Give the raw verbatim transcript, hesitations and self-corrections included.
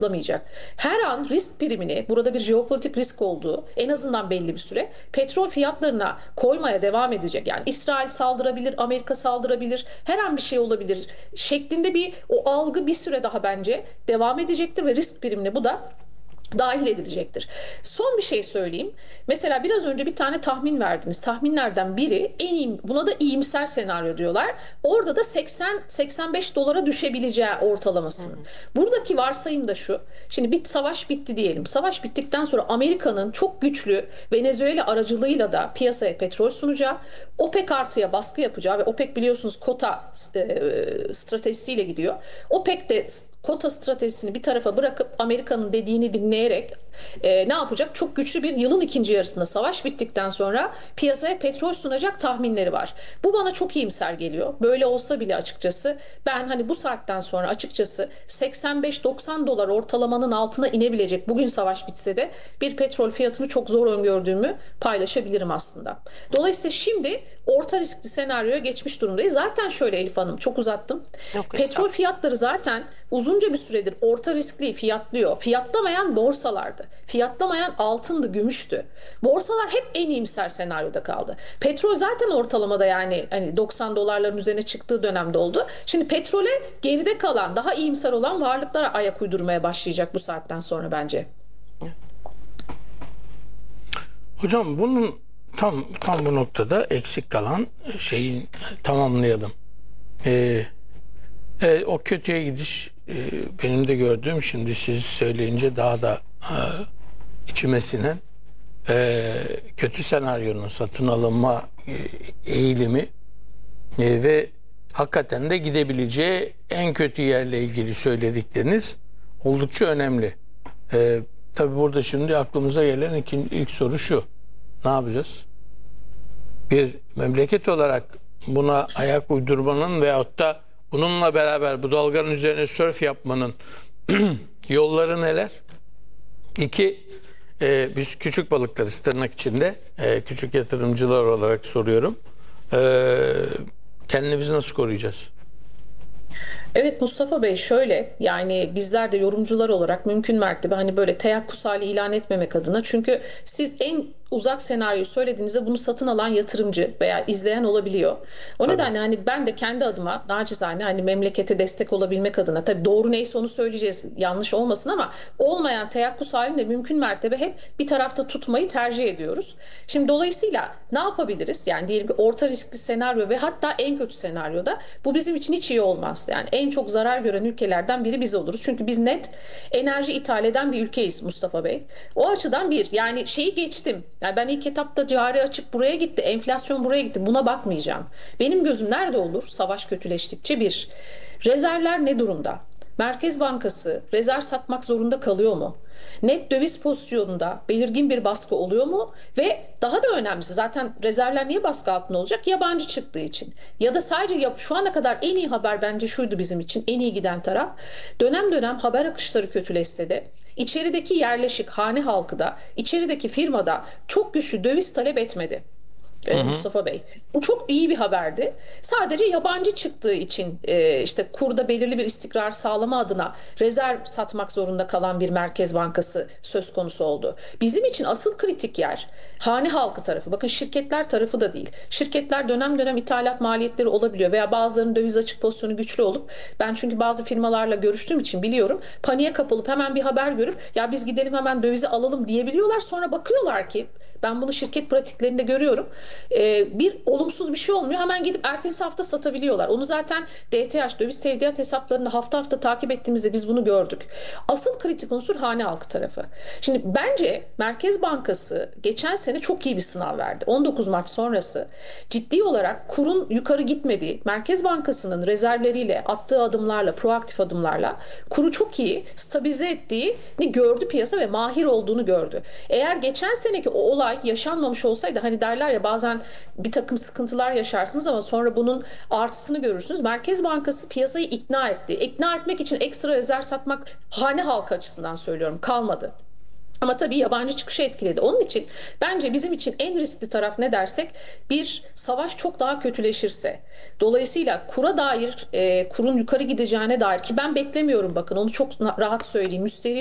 bulamayacak. Her an risk primini, burada bir jeopolitik risk olduğu, en azından belli bir süre petrol fiyatlarına koymaya devam edecek. Yani İsrail saldırabilir, Amerika saldırabilir, her an bir şey olabilir şeklinde bir o algı bir süre daha bence devam edecektir ve risk primine bu da dahil edilecektir. Son bir şey söyleyeyim. Mesela biraz önce bir tane tahmin verdiniz. Tahminlerden biri en iyi, buna da iyimser senaryo diyorlar. Orada da seksen seksen beş dolara düşebileceği ortalamasını. Buradaki varsayım da şu. Şimdi bir savaş bitti diyelim. Savaş bittikten sonra Amerika'nın çok güçlü Venezuela aracılığıyla da piyasaya petrol sunacağı, OPEC artıya baskı yapacağı ve OPEC biliyorsunuz kota e, stratejisiyle gidiyor. OPEC de kota stratejisini bir tarafa bırakıp Amerika'nın dediğini dinleyerek e, ne yapacak? Çok güçlü bir yılın ikinci yarısında savaş bittikten sonra piyasaya petrol sunacak tahminleri var. Bu bana çok iyimser geliyor. Böyle olsa bile açıkçası ben hani bu saatten sonra açıkçası seksen beş doksan dolar ortalamanın altına inebilecek bugün savaş bitse de bir petrol fiyatını çok zor öngördüğümü paylaşabilirim aslında. Dolayısıyla şimdi orta riskli senaryoya geçmiş durumdayız. Zaten şöyle Elif Hanım çok uzattım. Yok, Petrol fiyatları zaten uzunca bir süredir orta riskli fiyatlıyor. Fiyatlamayan borsalardı. Fiyatlamayan altındı, gümüştü. Borsalar hep en iyimser senaryoda kaldı. Petrol zaten ortalamada yani hani doksan dolarların üzerine çıktığı dönemde oldu. Şimdi petrole geride kalan, daha iyimser olan varlıklara ayak uydurmaya başlayacak bu saatten sonra bence. Hocam bunun tam tam bu noktada eksik kalan şeyi tamamlayalım. Ee, e, o kötüye gidiş e, benim de gördüğüm, şimdi siz söyleyince daha da e, içime sinen e, kötü senaryonun satın alınma e, eğilimi e, ve hakikaten de gidebileceği en kötü yerle ilgili söyledikleriniz oldukça önemli. E, tabii burada şimdi aklımıza gelen ikinci, ilk soru şu: ne yapacağız? Bir memleket olarak buna ayak uydurmanın veyahut da bununla beraber bu dalganın üzerine sörf yapmanın yolları neler? İki, e, biz küçük balıklarız tırnak içinde. E, küçük yatırımcılar olarak soruyorum. E, kendimizi nasıl koruyacağız? Evet Mustafa Bey, şöyle yani bizler de yorumcular olarak mümkün mertebe hani böyle teyakkuz hali ilan etmemek adına, çünkü siz en uzak senaryoyu söylediğinizde bunu satın alan yatırımcı veya izleyen olabiliyor. O Tabii. nedenle hani ben de kendi adıma nacizane hani memlekete destek olabilmek adına, tabii doğru neyse onu söyleyeceğiz, yanlış olmasın, ama olmayan teyakkuz halinde mümkün mertebe hep bir tarafta tutmayı tercih ediyoruz. Şimdi dolayısıyla ne yapabiliriz? Yani diyelim ki orta riskli senaryo ve hatta en kötü senaryoda bu bizim için hiç iyi olmaz. Yani en çok zarar gören ülkelerden biri biz oluruz. Çünkü biz net enerji ithal eden bir ülkeyiz Mustafa Bey. O açıdan bir yani şeyi geçtim. Yani ben ilk etapta cari açık buraya gitti, enflasyon buraya gitti. Buna bakmayacağım. Benim gözüm nerede olur? Savaş kötüleştikçe bir. Rezervler ne durumda? Merkez Bankası rezerv satmak zorunda kalıyor mu? Net döviz pozisyonunda belirgin bir baskı oluyor mu? Ve daha da önemlisi, zaten rezervler niye baskı altında olacak? Yabancı çıktığı için. Ya da sadece yap, şu ana kadar en iyi haber bence şuydu bizim için, en iyi giden taraf. Dönem dönem haber akışları kötüleşse de içerideki yerleşik hane halkı da içerideki firmada çok güçlü döviz talep etmedi. Hı hı. Mustafa Bey. Bu çok iyi bir haberdi. Sadece yabancı çıktığı için e, işte kurda belirli bir istikrar sağlama adına rezerv satmak zorunda kalan bir Merkez Bankası söz konusu oldu. Bizim için asıl kritik yer hane halkı tarafı. Bakın şirketler tarafı da değil. Şirketler dönem dönem ithalat maliyetleri olabiliyor veya bazılarının döviz açık pozisyonu güçlü olup, ben çünkü bazı firmalarla görüştüğüm için biliyorum, paniğe kapılıp hemen bir haber görüp ya biz gidelim hemen dövizi alalım diyebiliyorlar. Sonra bakıyorlar ki, ben bunu şirket pratiklerinde görüyorum, Ee, bir olumsuz bir şey olmuyor, hemen gidip ertesi hafta satabiliyorlar. Onu zaten D T H, döviz tevdiat hesaplarında hafta hafta takip ettiğimizde biz bunu gördük. Asıl kritik unsur hane halkı tarafı. Şimdi bence Merkez Bankası geçen sene çok iyi bir sınav verdi. on dokuz Mart sonrası ciddi olarak kurun yukarı gitmediği, Merkez Bankası'nın rezervleriyle, attığı adımlarla, proaktif adımlarla kuru çok iyi stabilize ettiğini gördü piyasa ve mahir olduğunu gördü. Eğer geçen seneki o olay yaşanmamış olsaydı, hani derler ya bazen bir takım sıkıntılar yaşarsınız ama sonra bunun artısını görürsünüz. Merkez Bankası piyasayı ikna etti. İkna etmek için ekstra rezerv satmak, hane halkı açısından söylüyorum, kalmadı. Ama tabii yabancı çıkışı etkiledi. Onun için bence bizim için en riskli taraf ne dersek, bir savaş çok daha kötüleşirse. Dolayısıyla kura dair, e, kurun yukarı gideceğine dair, ki ben beklemiyorum, bakın onu çok rahat söyleyeyim. Müsterih